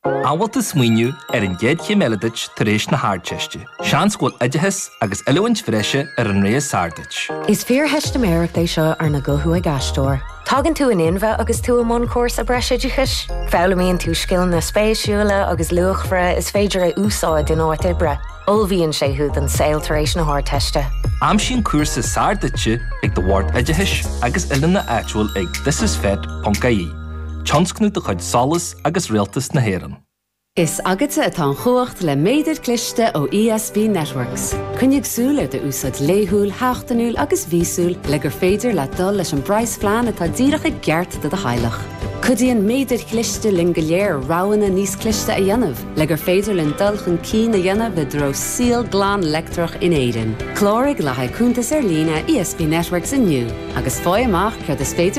Áwalta smaoinniú an gcéad chéimeladait tar éis na háirteiste. Sean scoil idithas agus eilehhaint freise an réas sardait. Is fear heist Americ é seo ar na gothú ag gastóir. Tágann tú an inbheith agus tú amón córs a breisiideachas. Fálamíonn tú scill na spéisiúla agus luachfra is féidir é úsáid in áit ibre. Olbhíonn sé húd an saoil tar éis na háirteiste. Am sin cuasa sardaitse ag do bhhard idithis agus ilan na actual ag thisisfed.ie. Tionscnú do chuid solas agus rialtas na héireann. Is agate atá an chomhacht le méidir cliste ó ESB Networks. Cynnig súl de úsad léthúil, háachtanúil agus vísúil le gur féidir le dul leis an brais flean atá díreach ag geart de hailech. Cudíon méidir cliste lin go léir ráhanna níos cliste a dhéanamh, le gur féidir lin dulchan cín a dhéanamh be dro síl glán lectrach in éireann. Clórig le haid cúntas ar lína ESB Networks inniu, agus fáil amach cead is féidir